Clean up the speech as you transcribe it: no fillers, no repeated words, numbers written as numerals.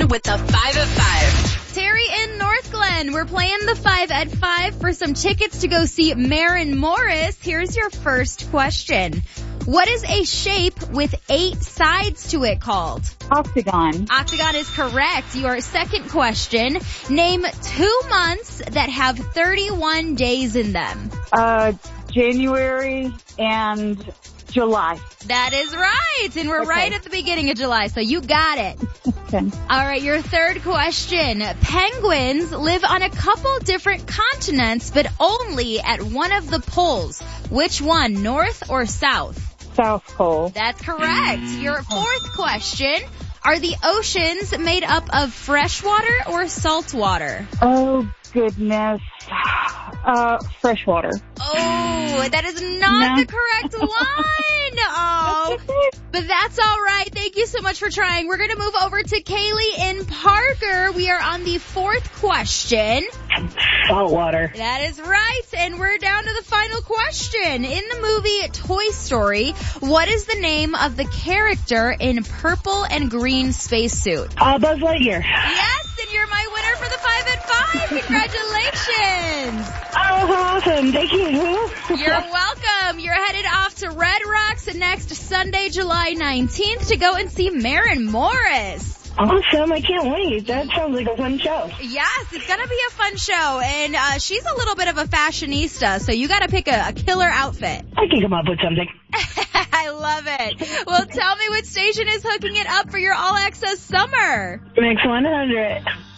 with the 5 at 5. Terry in North Glen, we're playing the 5 at 5 for some tickets to go see Maren Morris. Here's your first question. What is a shape with 8 sides to it called? Octagon. Octagon is correct. Your second question. Name 2 months that have 31 days in them. January and July. That is right. And we're right at the beginning of July, so you got it. Okay. All right, your third question. Penguins live on a couple different continents, but only at one of the poles. Which one, north or south? South Pole. That's correct. Your fourth question. Are the oceans made up of fresh water or salt water? Oh, goodness. Freshwater. Oh, that is not the correct one. Oh, but that's all right. Thank you so much for trying. We're going to move over to Kaylee in Parker. We are on the fourth question. Salt water. That is right. And we're down to the final question. In the movie Toy Story, what is the name of the character in purple and green spacesuit? Buzz Lightyear. Yes, and you're my winner for the 5 at 5. Congratulations. Oh, awesome. Thank you. You're welcome. You're headed off to Red Rocks next Sunday, July 19th to go and see Maren Morris. Awesome. I can't wait. That sounds like a fun show. Yes, it's going to be a fun show. And she's a little bit of a fashionista, so you got to pick a killer outfit. I can come up with something. I love it. Well, tell me what station is hooking it up for your all-access summer. Mix 100.